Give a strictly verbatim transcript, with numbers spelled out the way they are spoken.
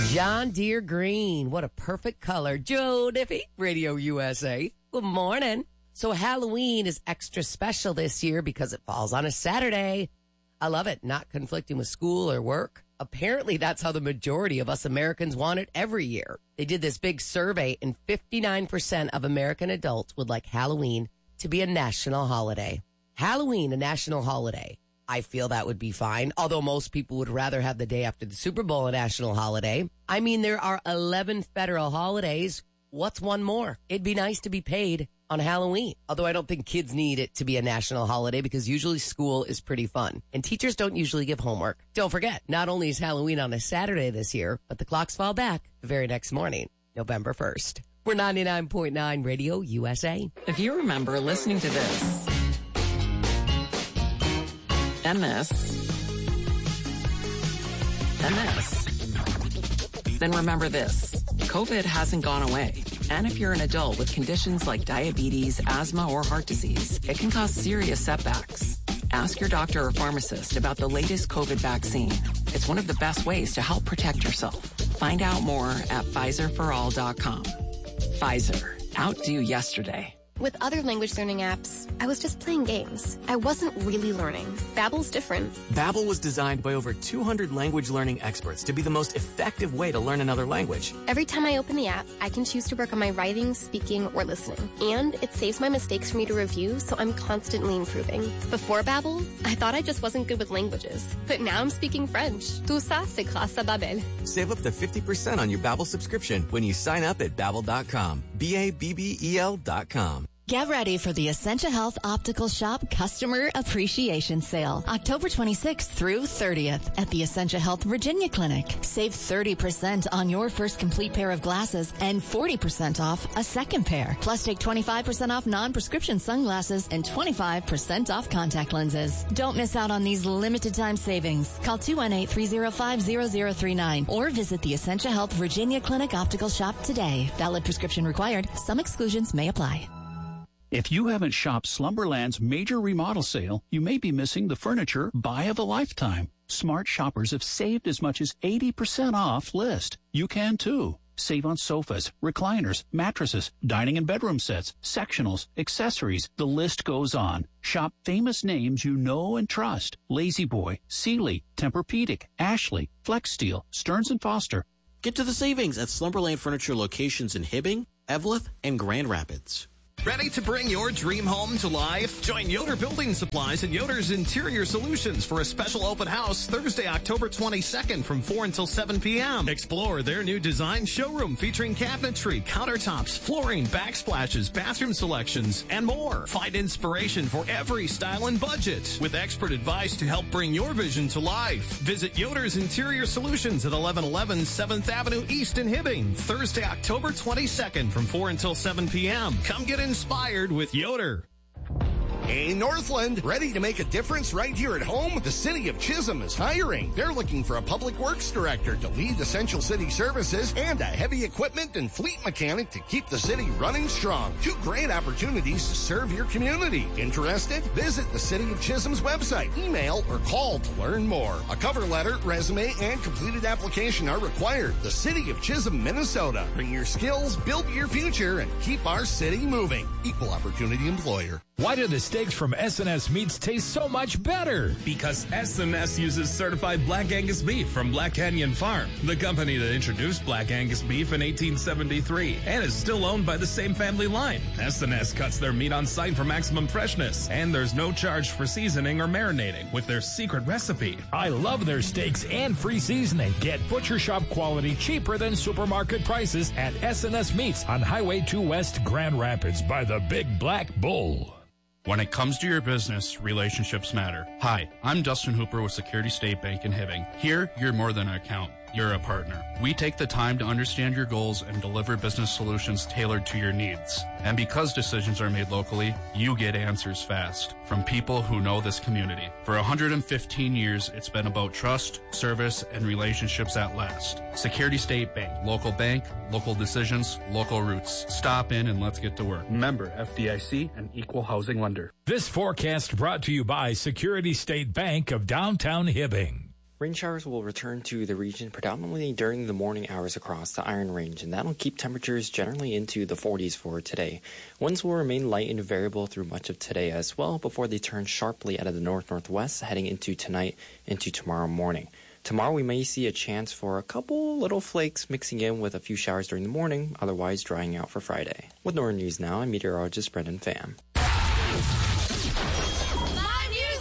John Deere green. What a perfect color. Joe Diffie, Radio U S A. Good morning. So Halloween is extra special this year because it falls on a Saturday. I love it. Not conflicting with school or work. Apparently, that's how the majority of us Americans want it every year. They did this big survey, and fifty-nine percent of American adults would like Halloween to be a national holiday. Halloween, a national holiday. I feel that would be fine, although most people would rather have the day after the Super Bowl a national holiday. I mean, there are eleven federal holidays. What's one more? It'd be nice to be paid on Halloween, although I don't think kids need it to be a national holiday because usually school is pretty fun and teachers don't usually give homework. Don't forget, not only is Halloween on a Saturday this year, but the clocks fall back the very next morning, November first. We're ninety-nine point nine Radio U S A. If you remember listening to this and this and this, then remember this. COVID hasn't gone away. And if you're an adult with conditions like diabetes, asthma, or heart disease, it can cause serious setbacks. Ask your doctor or pharmacist about the latest COVID vaccine. It's one of the best ways to help protect yourself. Find out more at Pfizer for all dot com. Pfizer. Outdo yesterday. With other language learning apps, I was just playing games. I wasn't really learning. Babbel's different. Babbel was designed by over two hundred language learning experts to be the most effective way to learn another language. Every time I open the app, I can choose to work on my writing, speaking, or listening. And it saves my mistakes for me to review, so I'm constantly improving. Before Babbel, I thought I just wasn't good with languages. But now I'm speaking French. Tout ça, c'est grâce à Babbel. Save up to fifty percent on your Babbel subscription when you sign up at Babbel dot com. B A B B E L dot com. Get ready for the Essentia Health Optical Shop Customer Appreciation Sale, October twenty-sixth through thirtieth at the Essentia Health Virginia Clinic. Save thirty percent on your first complete pair of glasses and forty percent off a second pair. Plus take twenty-five percent off non-prescription sunglasses and twenty-five percent off contact lenses. Don't miss out on these limited time savings. Call two one eight, three oh five, zero zero three nine or visit the Essentia Health Virginia Clinic Optical Shop today. Valid prescription required. Some exclusions may apply. If you haven't shopped Slumberland's major remodel sale, you may be missing the furniture buy of a lifetime. Smart shoppers have saved as much as eighty percent off list. You can too. Save on sofas, recliners, mattresses, dining and bedroom sets, sectionals, accessories. The list goes on. Shop famous names you know and trust. La-Z-Boy, Sealy, Tempur-Pedic, Ashley, Flex Steel, Stearns and Foster. Get to the savings at Slumberland Furniture locations in Hibbing, Eveleth, and Grand Rapids. Ready to bring your dream home to life? Join Yoder Building Supplies and Yoder's Interior Solutions for a special open house Thursday, October twenty-second from four until seven p.m. Explore their new design showroom featuring cabinetry, countertops, flooring, backsplashes, bathroom selections, and more. Find inspiration for every style and budget with expert advice to help bring your vision to life. Visit Yoder's Interior Solutions at eleven eleven seventh Avenue East in Hibbing, Thursday, October twenty-second from four until seven p.m. Come get inspired with Yoder. Hey, Northland, ready to make a difference right here at home? The City of Chisholm is hiring. They're looking for a public works director to lead essential city services and a heavy equipment and fleet mechanic to keep the city running strong. Two great opportunities to serve your community. Interested? Visit the City of Chisholm's website, email, or call to learn more. A cover letter, resume, and completed application are required. The City of Chisholm, Minnesota. Bring your skills, build your future, and keep our city moving. Equal opportunity employer. Why do the steaks from S and S Meats taste so much better? Because S and S uses certified Black Angus beef from Black Canyon Farm, the company that introduced Black Angus beef in eighteen seventy-three and is still owned by the same family line. S and S cuts their meat on site for maximum freshness, and there's no charge for seasoning or marinating with their secret recipe. I love their steaks and free seasoning. Get butcher shop quality cheaper than supermarket prices at S and S Meats on Highway two West, Grand Rapids by the Big Black Bull. When it comes to your business, relationships matter. Hi, I'm Dustin Hooper with Security State Bank in Hibbing. Here, you're more than an account. You're a partner. We take the time to understand your goals and deliver business solutions tailored to your needs. And because decisions are made locally, you get answers fast from people who know this community. For one hundred fifteen years, it's been about trust, service, and relationships at last. Security State Bank. Local bank, local decisions, local roots. Stop in and let's get to work. Member F D I C and Equal Housing Lender. This forecast brought to you by Security State Bank of downtown Hibbing. Rain showers will return to the region predominantly during the morning hours across the Iron Range, and that'll keep temperatures generally into the forties for today. Winds will remain light and variable through much of today as well before they turn sharply out of the north-northwest heading into tonight into tomorrow morning. Tomorrow we may see a chance for a couple little flakes mixing in with a few showers during the morning, otherwise drying out for Friday. With Northern News Now, I'm meteorologist Brendan Pham.